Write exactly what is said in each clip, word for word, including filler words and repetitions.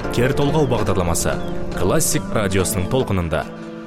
Кер толғау бағдарламасы классик радиосының толқынында.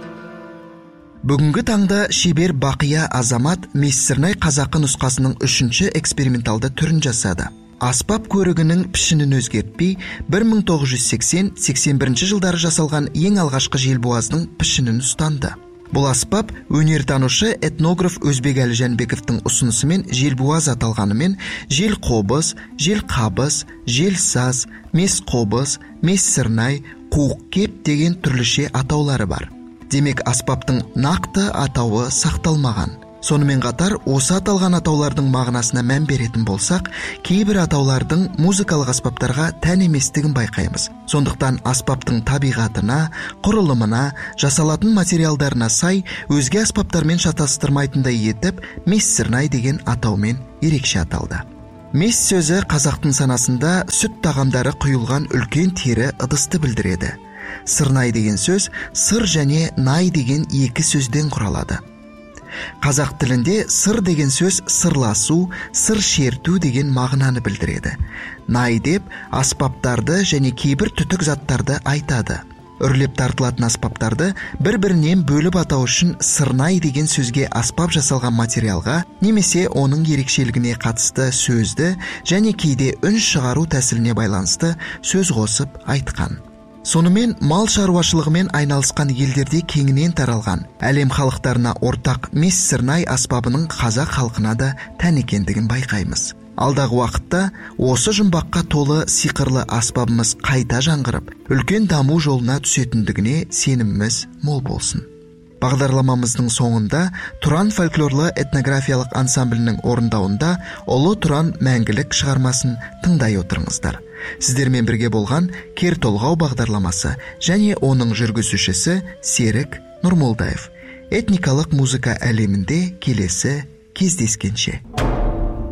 Бүгінгі таңда шебер Бақия Азамат Мессернай қазақы нұсқасының үшінші эксперименталды түрін жасады. Аспап көрігінің пішінін өзгертпей, бір мың тоғыз жүз сексен - сексен бірінші жылдары жасалған ең алғашқы желбуаздың пішінін ұстанды. Бұл аспап өнертанушы этнограф Өзбекәлі Жәнбековтың ұсынысымен желбуаз аталғанымен жел қобыз, жел қабыз, жел саз, мес қобыз, мессернай, қуық кеп деген түрліше атаулары бар. Демек аспаптың нақты атауы сақталмаған. Сонымен қатар осы аталған атаулардың мағынасына мән беретін болсақ, кейбір атаулардың музыкалық аспаптарға тән еместігін байқаймыз. Сондықтан аспаптың табиғатына, құрылымына, жасалатын материалдарына сай өзге аспаптармен шатастырмайтындай етіп мессернай деген атаумен ерекше аталды. Мес сөзі қазақтың санасында сүт тағамдары құйылған үлкен тері ыдысты білдіреді. Сырнай деген сөз сыр және най деген екі сөзден құралады. Қазақ тілінде сыр деген сөз сырласу, сыр шерту деген мағынаны білдіреді. Най деп аспаптарды және кейбір түтік заттарды айтады. Үрлеп тартылатын аспаптарды бір-бірінен бөліп атау үшін сырнай деген сөзге аспап жасалған материалға немесе оның ерекшелігіне қатысты сөзді және кейде үн шығару тәсіліне байланысты сөз қосып айтқан. Сонымен мал шаруашылығымен айналысқан елдерде кеңінен таралған әлем халықтарына ортақ мессернай аспабының қазақ халқына да тән екендігін байқаймыз. Алдағы уақытта осы жұмбаққа толы сиқырлы аспабымыз қайта жаңғырып, үлкен даму жолына түсетіндігіне сеніміміз мол болсын. Бағдарламамыздың соңында Тұран фольклорлы этнографиялық ансамблінің орындауында Ұлы Тұран мәңгілік шығармасын тыңдай отырыңыздар. Сіздермен бірге болған Кер толғау бағдарламасы және оның жүргізушісі Серік Нұрмолдаев. Этникалық музыка әлемінде келесі кездескенше.